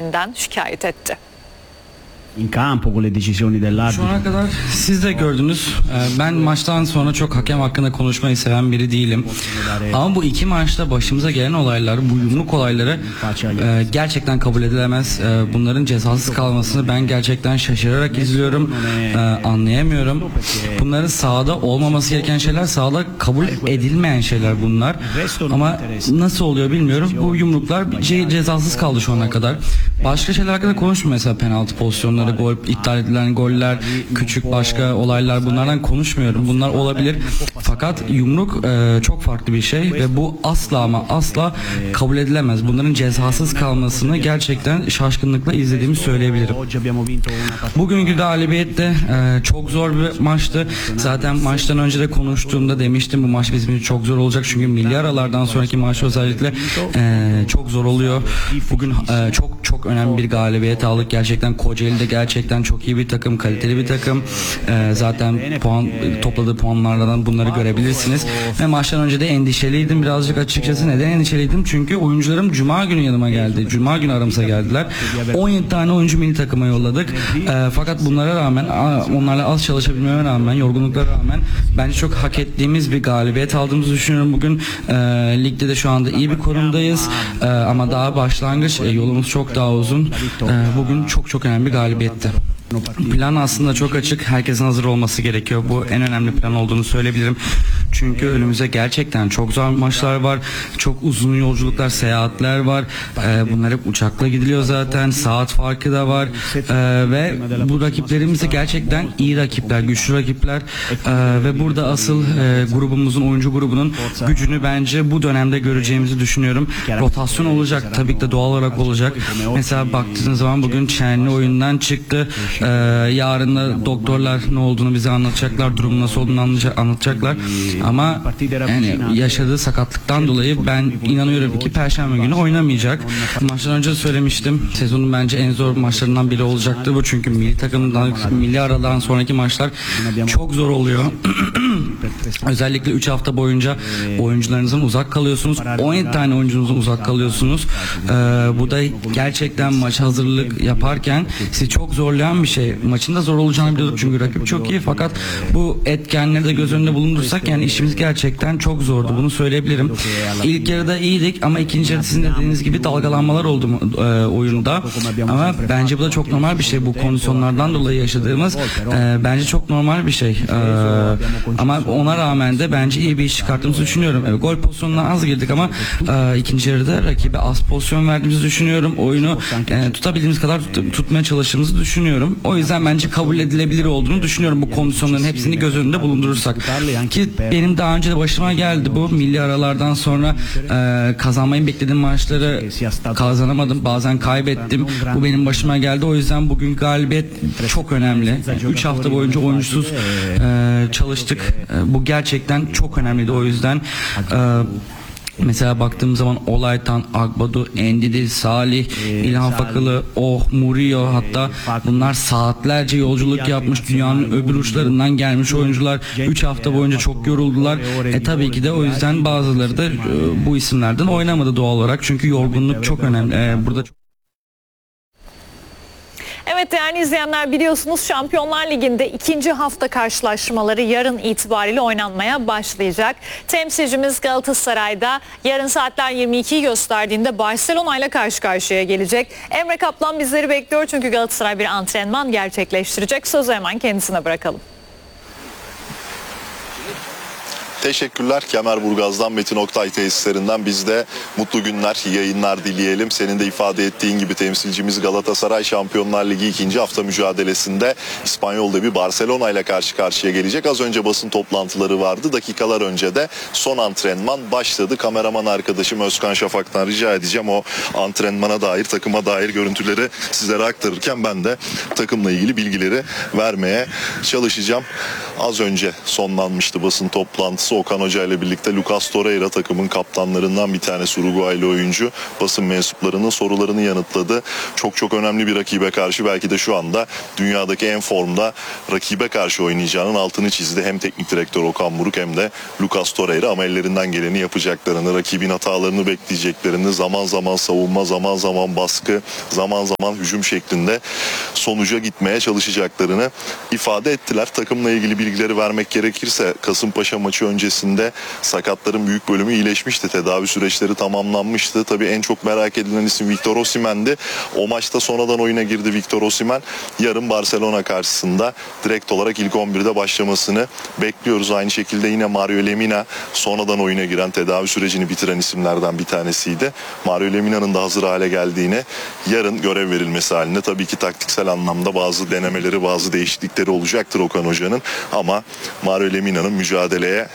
hakemlerinden şikayet etti. In campo con le decisioni dell'arbitro. Şu ana kadar siz de gördünüz. Ben maçtan sonra çok hakem hakkında konuşmayı seven biri değilim. Ama bu iki maçta başımıza gelen olaylar, bu yumruk olayları gerçekten kabul edilemez. Bunların cezasız kalmasını ben gerçekten şaşırarak izliyorum. Anlayamıyorum. Bunların sahada olmaması gereken şeyler, sahada kabul edilmeyen şeyler bunlar. Ama nasıl oluyor bilmiyorum. Bu yumruklar cezasız kaldı şu ana kadar. Başka şeyler hakkında konuşmuyor, mesela penaltı pozisyonları, gol, iptal edilen goller, küçük başka olaylar, bunlardan konuşmuyorum. Bunlar olabilir. Fakat yumruk çok farklı bir şey ve bu asla ama asla kabul edilemez. Bunların cezasız kalmasını gerçekten şaşkınlıkla izlediğimi söyleyebilirim. Bugünkü galibiyet de çok zor bir maçtı. Zaten maçtan önce de konuştuğumda demiştim, bu maç bizim için çok zor olacak. Çünkü milli aralardan sonraki maç özellikle çok zor oluyor. Bugün çok önemli bir galibiyet aldık. Gerçekten Kocaeli'de gerçekten çok iyi bir takım, kaliteli bir takım. Zaten topladığı puanlardan bunları görebilirsiniz. Ve maçtan önce de endişeliydim birazcık açıkçası. Neden endişeliydim? Çünkü oyuncularım Cuma günü yanıma geldi. Cuma günü aramıza geldiler. 17 tane oyuncu milli takıma yolladık. Fakat bunlara rağmen, onlarla az çalışabilmeme rağmen, yorgunluklara rağmen bence çok hak ettiğimiz bir galibiyet aldığımızı düşünüyorum bugün. Ligde de şu anda iyi bir konumdayız. Ama daha başlangıç, yolumuz çok daha uzun. Bugün çok önemli bir galibiyetti. Plan aslında çok açık. Herkesin hazır olması gerekiyor. Bu en önemli plan olduğunu söyleyebilirim. Çünkü önümüzde gerçekten çok zor maçlar var. Çok uzun yolculuklar, seyahatler var. Bunlar hep uçakla gidiliyor zaten. Saat farkı da var. Ve bu rakiplerimiz de gerçekten iyi rakipler, güçlü rakipler. Ve burada asıl grubumuzun, oyuncu grubunun gücünü bence bu dönemde göreceğimizi düşünüyorum. Rotasyon olacak. Tabii ki de doğal olarak olacak. Mesela baktığınız zaman bugün Çenli oyundan çıktı. Yarın da doktorlar ne olduğunu bize anlatacaklar, durumun nasıl olduğunu anlatacaklar. Ama yani yaşadığı sakatlıktan dolayı ben inanıyorum ki Perşembe günü oynamayacak. Maçtan önce söylemiştim. Sezonun bence en zor maçlarından biri olacaktır bu. Çünkü milli takımdan, milli aradan sonraki maçlar çok zor oluyor. Özellikle 3 hafta boyunca oyuncularınızın uzak kalıyorsunuz. 17 tane oyuncunuzun uzak kalıyorsunuz. Bu da gerçekten maç hazırlık yaparken sizi çok zorlayan bir şey. Maçın da zor olacağını biliyorduk çünkü rakip çok iyi, fakat bu etkenleri de göz önünde bulundursak yani işimiz gerçekten çok zordu. Bunu söyleyebilirim. İlk yarıda iyiydik ama ikinci yarıda sizin dediğiniz gibi dalgalanmalar oldu oyunda. Ama bence bu da çok normal bir şey. Bu kondisyonlardan dolayı yaşadığımız bence çok normal bir şey. Ama ona rağmen de bence iyi bir iş çıkarttığımızı düşünüyorum. Evet, gol pozisyonuna az girdik ama ikinci yarıda rakibe az pozisyon verdiğimizi düşünüyorum. Oyunu tutabildiğimiz kadar tutmaya çalıştığımızı düşünüyorum. O yüzden bence kabul edilebilir olduğunu düşünüyorum bu kondisyonların hepsini göz önünde bulundurursak. Ki benim daha önce de başıma geldi bu. Milli aralardan sonra kazanmayı beklediğim maçları kazanamadım. Bazen kaybettim. Bu benim başıma geldi. O yüzden bugün galibiyet çok önemli. 3 hafta boyunca oyuncusuz çalıştık. Bu gerçekten çok önemliydi. O yüzden mesela baktığım zaman Olaytan, Agbadu, Endidi, Salih, İlhan Fakılı, Murillo, hatta bunlar saatlerce yolculuk yapmış, dünyanın öbür uçlarından gelmiş oyuncular. 3 hafta boyunca çok yoruldular. Tabii ki de o yüzden bazıları da bu isimlerden oynamadı doğal olarak. Çünkü yorgunluk çok önemli. Burada Evet değerli izleyenler, biliyorsunuz Şampiyonlar Ligi'nde ikinci hafta karşılaşmaları yarın itibariyle oynanmaya başlayacak. Temsilcimiz Galatasaray'da yarın saatler 22'yi gösterdiğinde Barcelona ile karşı karşıya gelecek. Emre Kaplan bizleri bekliyor çünkü Galatasaray bir antrenman gerçekleştirecek. Sözü hemen kendisine bırakalım. Teşekkürler. Kemerburgaz'dan, Metin Oktay tesislerinden biz de mutlu günler, yayınlar dileyelim. Senin de ifade ettiğin gibi temsilcimiz Galatasaray Şampiyonlar Ligi ikinci hafta mücadelesinde İspanyol'da bir Barcelona ile karşı karşıya gelecek. Az önce basın toplantıları vardı. Dakikalar önce de son antrenman başladı. Kameraman arkadaşım Özkan Şafak'tan rica edeceğim o antrenmana dair, takıma dair görüntüleri sizlere aktarırken ben de takımla ilgili bilgileri vermeye çalışacağım. Az önce sonlanmıştı basın toplantısı. toplantısı. Okan Hoca ile birlikte Lucas Torreira, takımın kaptanlarından bir tanesi, Uruguaylı oyuncu, basın mensuplarının sorularını yanıtladı. Çok önemli bir rakibe karşı, belki de şu anda dünyadaki en formda rakibe karşı oynayacağının altını çizdi. Hem teknik direktör Okan Buruk hem de Lucas Torreira, ama ellerinden geleni yapacaklarını, rakibin hatalarını bekleyeceklerini, zaman zaman savunma, zaman zaman baskı, zaman zaman hücum şeklinde sonuca gitmeye çalışacaklarını ifade ettiler. Takımla ilgili bilgileri vermek gerekirse, Kasımpaşa maçı öncesinde sakatların büyük bölümü iyileşmişti. Tedavi süreçleri tamamlanmıştı. Tabii en çok merak edilen isim Victor Osimhen'di. O maçta sonradan oyuna girdi Victor Osimhen. Yarın Barcelona karşısında direkt olarak ilk 11'de başlamasını bekliyoruz. Aynı şekilde yine Mario Lemina sonradan oyuna giren, tedavi sürecini bitiren isimlerden bir tanesiydi. Mario Lemina'nın da hazır hale geldiğini, yarın görev verilmesi halinde tabii ki taktiksel anlamda bazı denemeleri, bazı değişiklikleri olacaktır Okan Hoca'nın, ama Mario Lemina'nın mücadeleye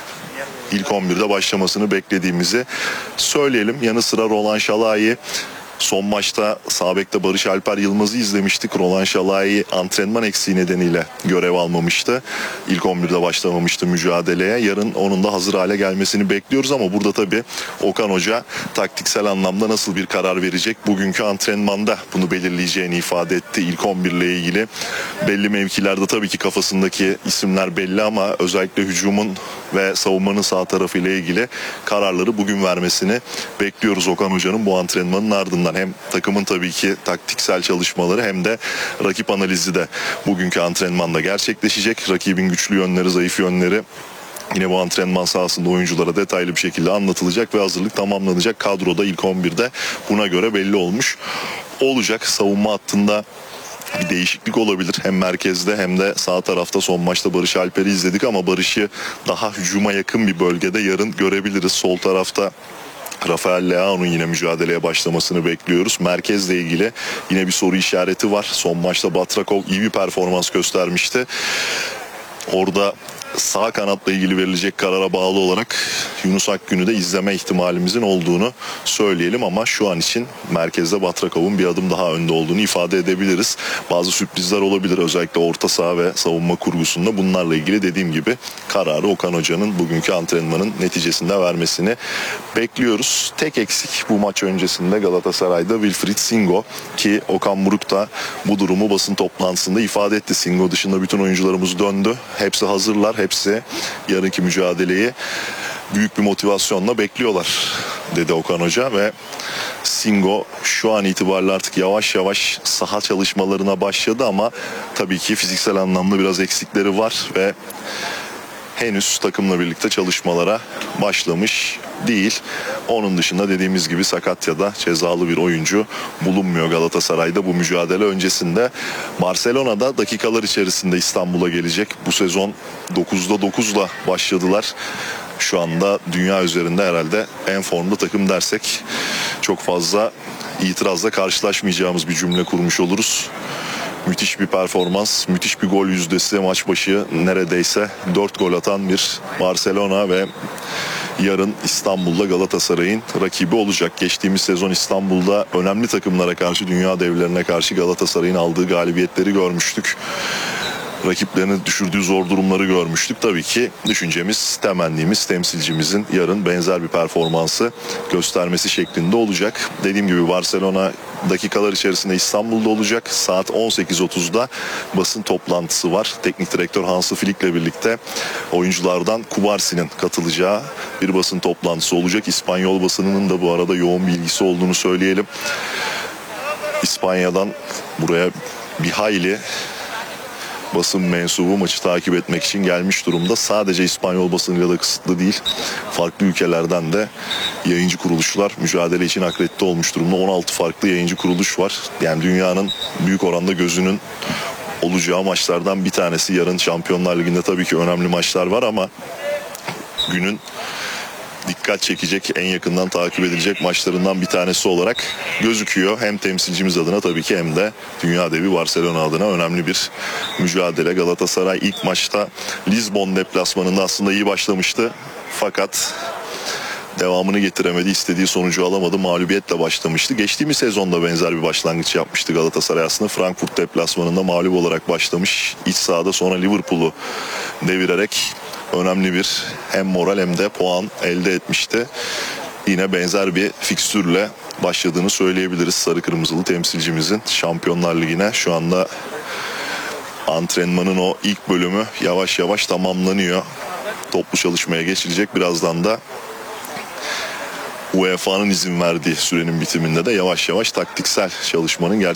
ilk 11'de başlamasını beklediğimizi söyleyelim. Yanı sıra Roland Şalai, son maçta sağ bekte Barış Alper Yılmaz'ı izlemiştik. Roland Şalai antrenman eksiği nedeniyle görev almamıştı. İlk 11'de başlamamıştı mücadeleye. Yarın onun da hazır hale gelmesini bekliyoruz, ama burada tabii Okan Hoca taktiksel anlamda nasıl bir karar verecek? Bugünkü antrenmanda bunu belirleyeceğini ifade etti. İlk 11 ile ilgili belli mevkilerde tabii ki kafasındaki isimler belli, ama özellikle hücumun ve savunmanın sağ tarafı ile ilgili kararları bugün vermesini bekliyoruz Okan Hoca'nın bu antrenmanın ardından. Hem takımın tabii ki taktiksel çalışmaları hem de rakip analizi de bugünkü antrenmanda gerçekleşecek. Rakibin güçlü yönleri, zayıf yönleri yine bu antrenman sahasında oyunculara detaylı bir şekilde anlatılacak ve hazırlık tamamlanacak. Kadroda ilk 11'de buna göre belli olmuş olacak. Savunma hattında bir değişiklik olabilir. Hem merkezde hem de sağ tarafta. Son maçta Barış Alper'i izledik, ama Barış'ı daha hücuma yakın bir bölgede yarın görebiliriz. Sol tarafta Rafael Leao'nun yine mücadeleye başlamasını bekliyoruz. Merkezle ilgili yine bir soru işareti var. Son maçta Batrakov iyi bir performans göstermişti. Orada sağ kanatla ilgili verilecek karara bağlı olarak Yunus Akgün'ü de izleme ihtimalimizin olduğunu söyleyelim, ama şu an için merkezde Batrakov'un bir adım daha önde olduğunu ifade edebiliriz. Bazı sürprizler olabilir, özellikle orta saha ve savunma kurgusunda. Bunlarla ilgili dediğim gibi kararı Okan Hoca'nın bugünkü antrenmanın neticesinde vermesini bekliyoruz. Tek eksik bu maç öncesinde Galatasaray'da Wilfried Singo, ki Okan Buruk da bu durumu basın toplantısında ifade etti. Singo dışında bütün oyuncularımız döndü. Hepsi hazırlar. Hepsi yarınki mücadeleyi büyük bir motivasyonla bekliyorlar dedi Okan Hoca. Ve Singo şu an itibariyle artık yavaş yavaş saha çalışmalarına başladı, ama tabii ki fiziksel anlamda biraz eksikleri var ve henüz takımla birlikte çalışmalara başlamış değil. Onun dışında dediğimiz gibi sakat ya da cezalı bir oyuncu bulunmuyor Galatasaray'da bu mücadele öncesinde. Barcelona'da dakikalar içerisinde İstanbul'a gelecek. Bu sezon 9'da 9'la başladılar. Şu anda dünya üzerinde herhalde en formda takım dersek çok fazla itirazla karşılaşmayacağımız bir cümle kurmuş oluruz. Müthiş bir performans, müthiş bir gol yüzdesi, maç başı neredeyse 4 gol atan bir Barcelona ve yarın İstanbul'da Galatasaray'ın rakibi olacak. Geçtiğimiz sezon İstanbul'da önemli takımlara karşı, dünya devlerine karşı Galatasaray'ın aldığı galibiyetleri görmüştük. Rakiplerini düşürdüğü zor durumları görmüştük. Tabii ki düşüncemiz, temennimiz temsilcimizin yarın benzer bir performansı göstermesi şeklinde olacak. Dediğim gibi Barcelona dakikalar içerisinde İstanbul'da olacak. Saat 18.30'da basın toplantısı var. Teknik direktör Hansi Flick'le birlikte oyunculardan Kubarsi'nin katılacağı bir basın toplantısı olacak. İspanyol basınının da bu arada yoğun bilgisi olduğunu söyleyelim. İspanya'dan buraya bir hayli basın mensubu maçı takip etmek için gelmiş durumda. Sadece İspanyol basınıyla da kısıtlı değil. Farklı ülkelerden de yayıncı kuruluşlar mücadele için akredite olmuş durumda. 16 farklı yayıncı kuruluş var. Yani dünyanın büyük oranda gözünün olacağı maçlardan bir tanesi. Yarın Şampiyonlar Ligi'nde tabii ki önemli maçlar var, ama günün dikkat çekecek, en yakından takip edilecek maçlarından bir tanesi olarak gözüküyor. Hem temsilcimiz adına tabii ki hem de dünya devi Barcelona adına önemli bir mücadele. Galatasaray ilk maçta Lizbon deplasmanında aslında iyi başlamıştı. Fakat devamını getiremedi, istediği sonucu alamadı. Mağlubiyetle başlamıştı. Geçtiğimiz sezonda benzer bir başlangıç yapmıştı Galatasaray aslında. Frankfurt deplasmanında mağlup olarak başlamış. İç sahada sonra Liverpool'u devirerek önemli bir hem moral hem de puan elde etmişti. Yine benzer bir fikstürle başladığını söyleyebiliriz sarı kırmızılı temsilcimizin Şampiyonlar Ligi'ne. Şu anda antrenmanın o ilk bölümü yavaş yavaş tamamlanıyor. Toplu çalışmaya geçilecek. Birazdan da UEFA'nın izin verdiği sürenin bitiminde de yavaş yavaş taktiksel çalışmanın